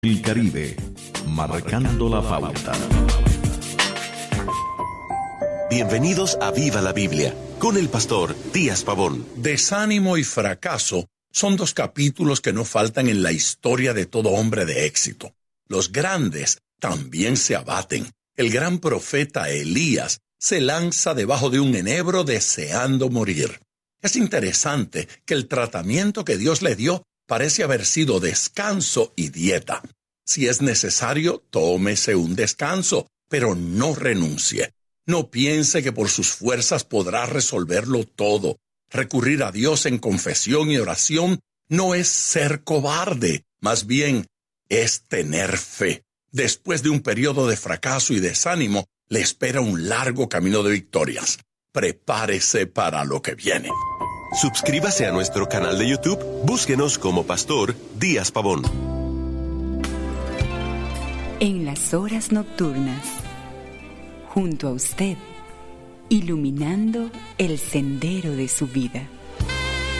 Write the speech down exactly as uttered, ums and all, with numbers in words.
El Caribe, marcando la pauta. Bienvenidos a Viva la Biblia, con el pastor Díaz Pavón. Desánimo y fracaso son dos capítulos que no faltan en la historia de todo hombre de éxito. Los grandes también se abaten. El gran profeta Elías se lanza debajo de un enebro deseando morir. Es interesante que el tratamiento que Dios le dio parece haber sido descanso y dieta. Si es necesario, tómese un descanso, pero no renuncie. No piense que por sus fuerzas podrá resolverlo todo. Recurrir a Dios en confesión y oración no es ser cobarde, más bien es tener fe. Después de un periodo de fracaso y desánimo, le espera un largo camino de victorias. Prepárese para lo que viene. Suscríbase a nuestro canal de YouTube, búsquenos como Pastor Díaz Pavón. En las horas nocturnas, junto a usted, iluminando el sendero de su vida.